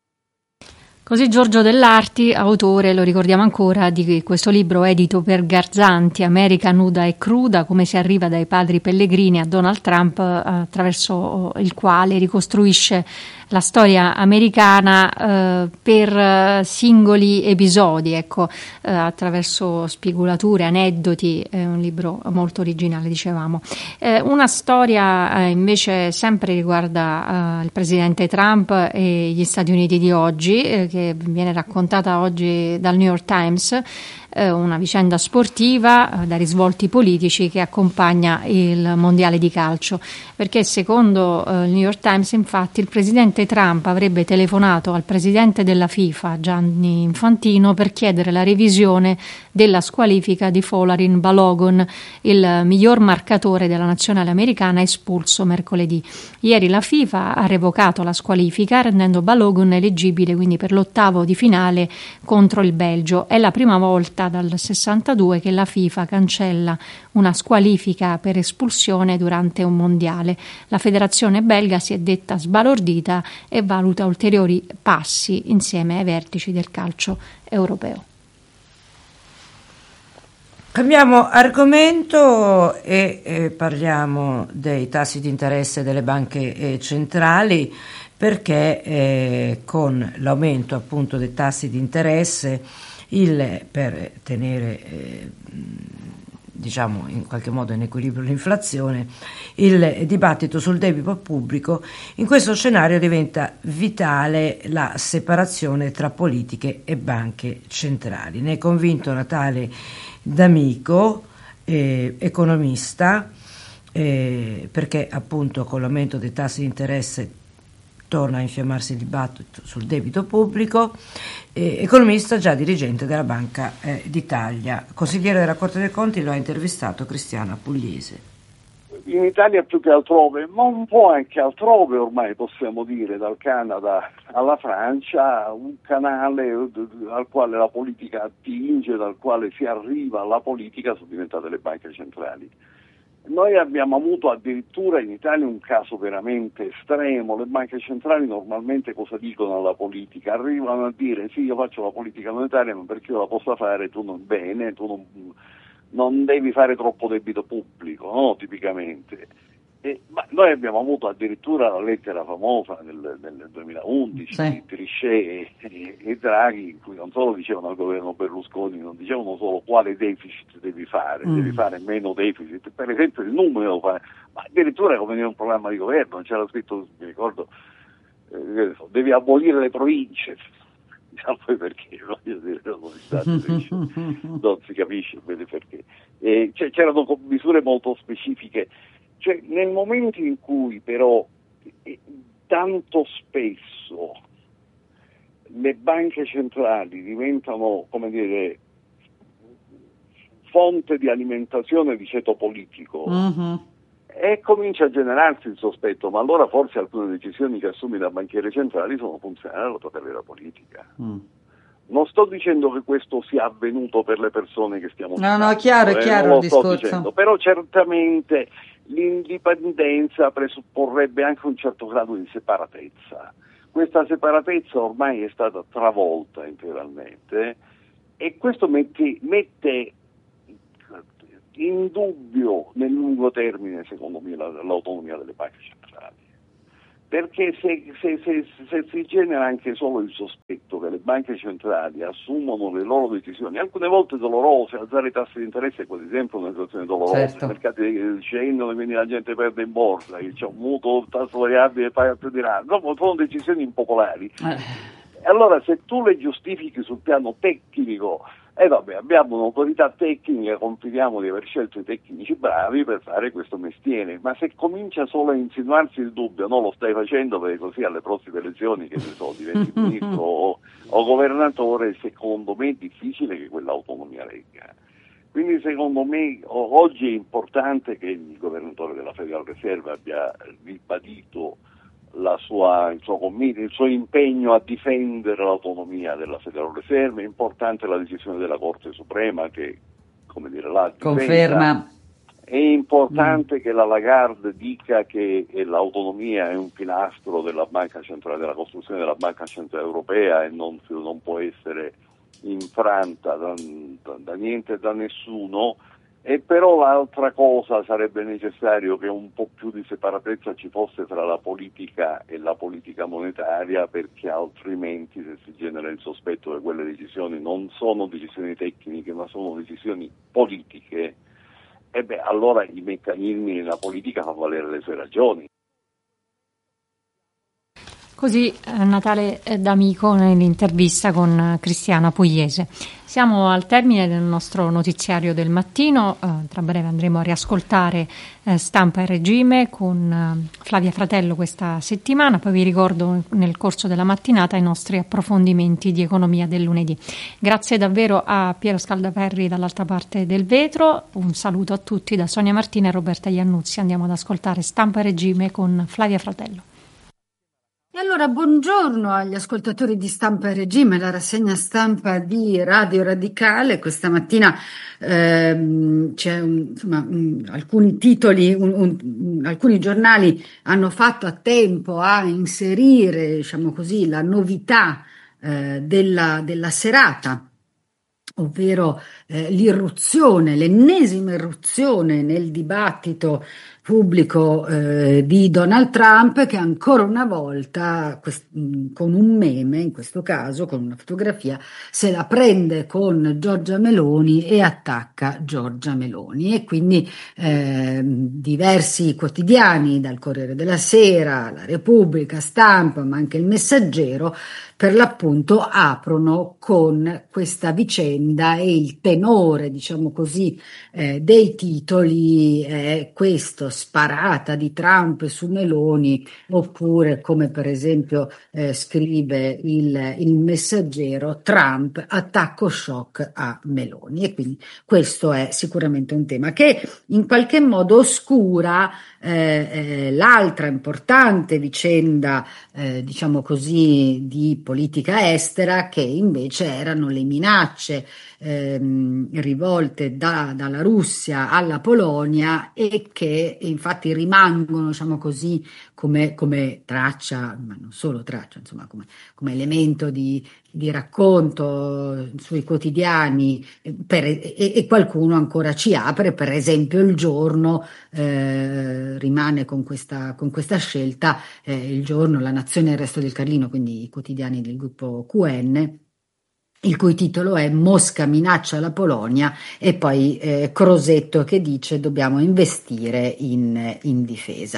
Così Giorgio Dell'Arti, autore, lo ricordiamo ancora, di questo libro edito per Garzanti, America nuda e cruda, come si arriva dai padri pellegrini a Donald Trump, attraverso il quale ricostruisce la storia americana eh, per eh, singoli episodi, ecco, eh, attraverso spigolature, aneddoti, è un libro molto originale, dicevamo. Eh, una storia eh, invece sempre riguarda eh, il presidente Trump e gli Stati Uniti di oggi, eh, che viene raccontata oggi dal New York Times, eh, una vicenda sportiva eh, da risvolti politici che accompagna il mondiale di calcio, perché secondo eh, il New York Times infatti il presidente Trump avrebbe telefonato al presidente della FIFA Gianni Infantino per chiedere la revisione della squalifica di Folarin Balogun, il miglior marcatore della nazionale americana espulso mercoledì. Ieri la FIFA ha revocato la squalifica rendendo Balogun eleggibile quindi per l'ottavo di finale contro il Belgio. È la prima volta dal sessantadue che la FIFA cancella una squalifica per espulsione durante un mondiale. La federazione belga si è detta sbalordita e valuta ulteriori passi insieme ai vertici del calcio europeo.
Cambiamo argomento e eh, parliamo dei tassi di interesse delle banche eh, centrali, perché eh, con l'aumento appunto dei tassi di interesse il, per tenere eh, diciamo in qualche modo in equilibrio l'inflazione, il dibattito sul debito pubblico, in questo scenario diventa vitale la separazione tra politiche e banche centrali. Ne è convinto Natale D'Amico, eh, economista, eh, perché appunto con l'aumento dei tassi di interesse torna a infiammarsi il dibattito sul debito pubblico, eh, economista già dirigente della Banca eh, d'Italia. Consigliere della Corte dei Conti lo ha intervistato Cristiana Pugliese.
In Italia più che altrove, ma un po' anche altrove ormai possiamo dire, dal Canada alla Francia, un canale al quale la politica attinge, dal quale si arriva alla politica, sono diventate le banche centrali. Noi abbiamo avuto addirittura in Italia un caso veramente estremo. Le banche centrali normalmente cosa dicono alla politica? Arrivano a dire sì, io faccio la politica monetaria, ma perché io la possa fare tu non bene, tu non, non devi fare troppo debito pubblico, no? Tipicamente. E, ma noi abbiamo avuto addirittura la lettera famosa del, del duemilaundici sì. di Trichet e, e Draghi, in cui non solo dicevano al governo Berlusconi, non dicevano solo quale deficit devi fare, mm. devi fare meno deficit, per esempio il numero, ma addirittura come dire un programma di governo, c'era scritto, mi ricordo, eh, devi abolire le province, diciamo perché, voglio dire, non si capisce bene perché. E c'erano misure molto specifiche. Cioè, nel momento in cui però eh, tanto spesso le banche centrali diventano, come dire, fonte di alimentazione di ceto politico, uh-huh. E comincia a generarsi il sospetto, ma allora forse alcune decisioni che assume da banchieri centrali sono funzionali alla tua carriera politica. Mm. Non sto dicendo che questo sia avvenuto per le persone che stiamo
No, no, chiaro, è
eh,
chiaro
non
il
lo sto
discorso.
dicendo, però certamente l'indipendenza presupporrebbe anche un certo grado di separatezza. Questa separatezza ormai è stata travolta integralmente e questo mette, mette in dubbio nel lungo termine, secondo me, la, l'autonomia delle banche centrali, perché se, se, se, se si genera anche solo il sospetto che le banche centrali assumono le loro decisioni, alcune volte dolorose, alzare i tassi di interesse, per esempio, è una situazione dolorosa, certo. I mercati scendono e quindi la gente perde in borsa, c'è un mutuo, il tasso variabile paga più di rate, no, sono decisioni impopolari. Eh. E allora se tu le giustifichi sul piano tecnico, e eh vabbè, abbiamo un'autorità tecnica, confidiamo di aver scelto i tecnici bravi per fare questo mestiere, ma se comincia solo a insinuarsi il dubbio, no, lo stai facendo perché così alle prossime elezioni, che ne so, diventi ministro o, o governatore, secondo me è difficile che quell'autonomia regga. Quindi secondo me o, oggi è importante che il governatore della Federal Reserve abbia ribadito la sua, il, suo, il suo impegno a difendere l'autonomia della Federal Reserve. È importante la decisione della Corte Suprema che, come dire, la difesa.
Conferma.
È importante mm. che la Lagarde dica che l'autonomia è un pilastro della Banca Centrale, della costruzione della Banca Centrale Europea e non, non può essere infranta da, da, da niente e da nessuno. E però l'altra cosa, sarebbe necessario che un po' più di separatezza ci fosse tra la politica e la politica monetaria, perché altrimenti se si genera il sospetto che quelle decisioni non sono decisioni tecniche ma sono decisioni politiche, e beh, allora i meccanismi della politica fanno valere le sue ragioni.
Così eh, Natale D'Amico nell'intervista con Cristiana Pugliese. Siamo al termine del nostro notiziario del mattino, eh, tra breve andremo a riascoltare eh, Stampa e Regime con eh, Flavia Fratello questa settimana, poi vi ricordo nel corso della mattinata i nostri approfondimenti di economia del lunedì. Grazie davvero a Piero Scaldaferri dall'altra parte del vetro, un saluto a tutti da Sonia Martina e Roberta Iannuzzi. Andiamo ad ascoltare Stampa e Regime con Flavia Fratello.
E allora buongiorno agli ascoltatori di Stampa e Regime, la rassegna stampa di Radio Radicale. Questa mattina ehm, c'è un, insomma, un, alcuni titoli, un, un, alcuni giornali hanno fatto a tempo a inserire, diciamo così, la novità eh, della, della serata, ovvero eh, l'irruzione, l'ennesima irruzione nel dibattito pubblico eh, di Donald Trump, che ancora una volta quest- con un meme, in questo caso con una fotografia, se la prende con Giorgia Meloni e attacca Giorgia Meloni. E quindi eh, diversi quotidiani, dal Corriere della Sera, la Repubblica, Stampa, ma anche il Messaggero, per l'appunto aprono con questa vicenda, e il tenore, diciamo così, eh, dei titoli è questo: sparata di Trump su Meloni, oppure, come per esempio eh, scrive il, il Messaggero, Trump attacco shock a Meloni. E quindi questo è sicuramente un tema che in qualche modo oscura eh, eh, l'altra importante vicenda, eh, diciamo così, di politica estera, che invece erano le minacce ehm, rivolte da, dalla Russia alla Polonia, e che infatti rimangono, diciamo così, come, come traccia, ma non solo traccia, insomma, come, come elemento di, di racconto sui quotidiani, per, e, e qualcuno ancora ci apre. Per esempio Il Giorno eh, rimane con questa, con questa scelta, eh, Il Giorno, La Nazione e il Resto del Carlino, quindi i quotidiani del gruppo Q N, il cui titolo è Mosca minaccia la Polonia, e poi eh, Crosetto che dice dobbiamo investire in, in difesa.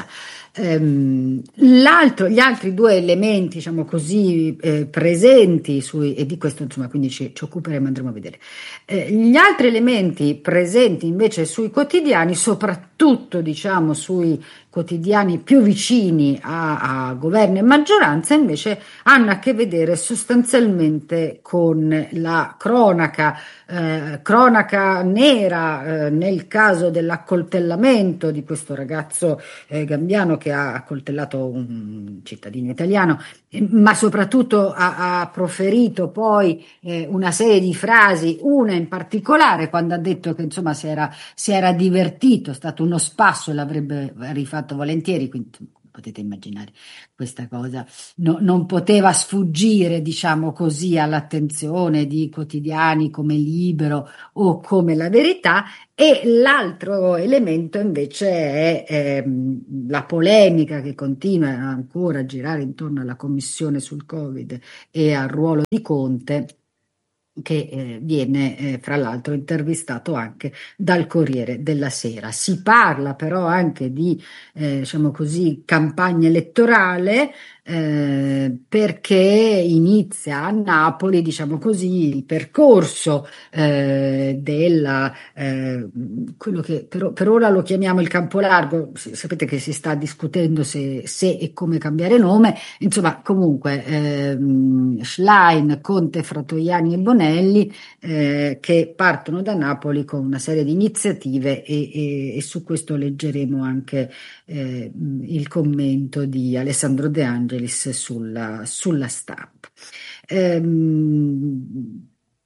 Ehm, l'altro, gli altri due elementi, diciamo così, eh, presenti sui, e di questo insomma quindi ci, ci occuperemo, andremo a vedere. Eh, gli altri elementi presenti invece sui quotidiani, soprattutto diciamo sui quotidiani più vicini a, a governo e maggioranza invece hanno a che vedere sostanzialmente con la cronaca, eh, cronaca nera eh, nel caso dell'accoltellamento di questo ragazzo eh, gambiano che ha accoltellato un cittadino italiano, eh, ma soprattutto ha, ha proferito poi eh, una serie di frasi, una in particolare quando ha detto che insomma si era, si era divertito, è stato uno spasso e l'avrebbe rifatto volentieri, quindi potete immaginare questa cosa no, non poteva sfuggire, diciamo così, all'attenzione di quotidiani come Libero o come La Verità. E l'altro elemento invece è ehm, la polemica che continua ancora a girare intorno alla commissione sul Covid e al ruolo di Conte, che eh, viene eh, fra l'altro intervistato anche dal Corriere della Sera. Si parla però anche di eh, diciamo così campagna elettorale eh, perché inizia a Napoli, diciamo così, il percorso eh, della eh, quello che per, per ora lo chiamiamo il campo largo. Sapete che si sta discutendo se, se e come cambiare nome, insomma comunque ehm, Schlein, Conte, Fratoianni e Bonelli Eh, che partono da Napoli con una serie di iniziative e, e, e su questo leggeremo anche eh, il commento di Alessandro De Angelis sulla, sulla stampa. Ehm,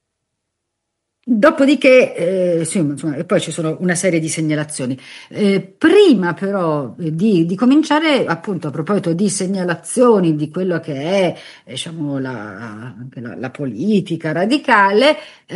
Dopodiché, eh, sì, insomma, e poi ci sono una serie di segnalazioni. Eh, prima però di, di cominciare, appunto, a proposito di segnalazioni di quello che è, diciamo, la, la, la politica radicale,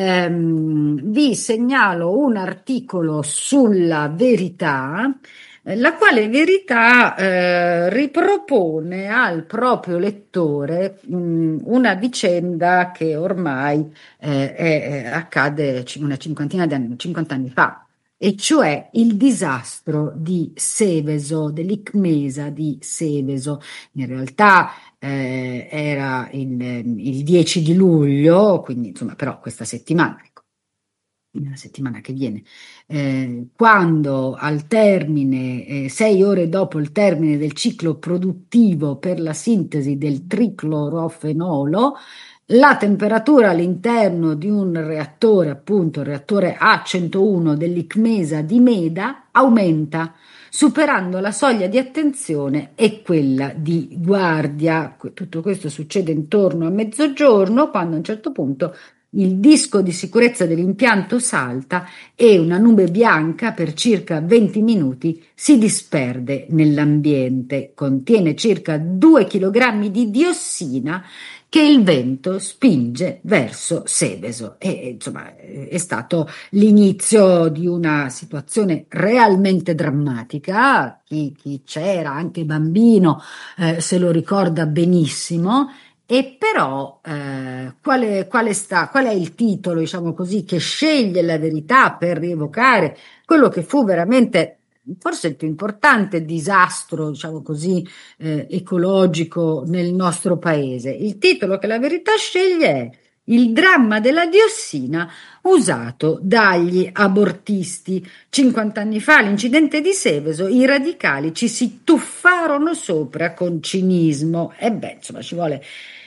ehm, vi segnalo un articolo sulla Verità, la quale Verità eh, ripropone al proprio lettore mh, una vicenda che ormai eh, è, è, accade una cinquantina di anni, cinquanta anni fa, e cioè il disastro di Seveso, dell'Icmesa di Seveso. In realtà eh, era il, il dieci di luglio, quindi insomma però questa settimana, nella settimana che viene, eh, quando al termine, eh, sei ore dopo il termine del ciclo produttivo per la sintesi del triclorofenolo, la temperatura all'interno di un reattore, appunto il reattore A centouno dell'Icmesa di Meda, aumenta, superando la soglia di attenzione e quella di guardia. Tutto questo succede intorno a mezzogiorno, quando a un certo punto il disco di sicurezza dell'impianto salta e una nube bianca per circa venti minuti si disperde nell'ambiente. Contiene circa due chilogrammi di diossina che il vento spinge verso Seveso. E insomma è stato l'inizio di una situazione realmente drammatica. Chi, chi c'era, anche bambino, eh, se lo ricorda benissimo. E però eh, quale, quale, sta, qual è il titolo, diciamo così, che sceglie La Verità per rievocare quello che fu veramente forse il più importante disastro, diciamo così, eh, ecologico nel nostro paese? Il titolo che La Verità sceglie è Il dramma della diossina usato dagli abortisti. cinquanta anni fa, l'incidente di Seveso, i radicali ci si tuffarono sopra con cinismo. E beh, insomma, ci vuole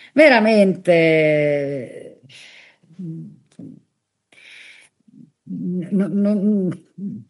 veramente non, non,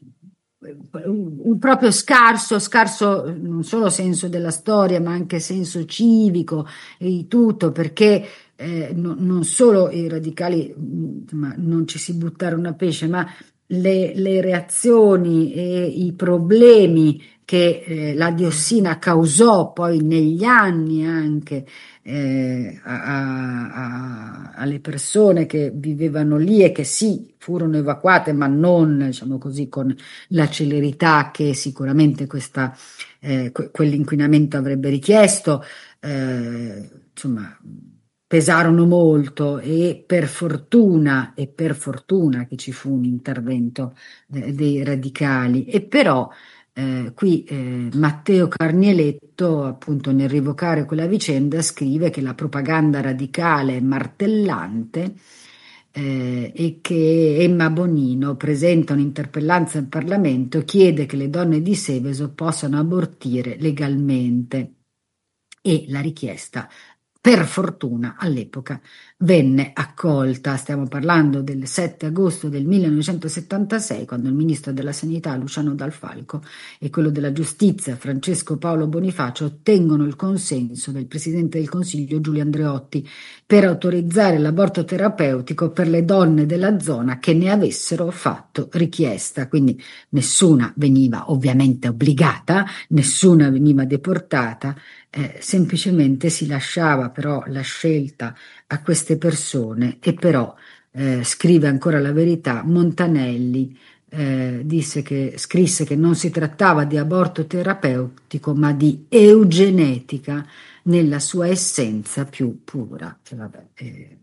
un proprio scarso, scarso non solo senso della storia, ma anche senso civico e di tutto, perché eh, no, non solo i radicali insomma, non ci si buttarono a pesce, ma le, le reazioni e i problemi che eh, la diossina causò poi negli anni anche eh, a, a, alle persone che vivevano lì e che sì, furono evacuate, ma non, diciamo così, con la celerità che sicuramente questa, eh, que- quell'inquinamento avrebbe richiesto, eh, insomma, pesarono molto. E per fortuna, e per fortuna che ci fu un intervento eh, dei radicali. E però Eh, qui eh, Matteo Carnieletto, appunto nel rievocare quella vicenda, scrive che la propaganda radicale martellante eh, e che Emma Bonino presenta un'interpellanza in Parlamento, chiede che le donne di Seveso possano abortire legalmente e la richiesta, per fortuna, all'epoca venne accolta. Stiamo parlando del sette agosto del millenovecentosettantasei, quando il ministro della Sanità Luciano Dal Falco e quello della Giustizia Francesco Paolo Bonifacio ottengono il consenso del Presidente del Consiglio Giulio Andreotti per autorizzare l'aborto terapeutico per le donne della zona che ne avessero fatto richiesta. Quindi nessuna veniva ovviamente obbligata, nessuna veniva deportata, eh, semplicemente si lasciava però la scelta a queste persone. E però, eh, scrive ancora La Verità, Montanelli eh, disse che, scrisse che non si trattava di aborto terapeutico ma di eugenetica nella sua essenza più pura. E vabbè, eh,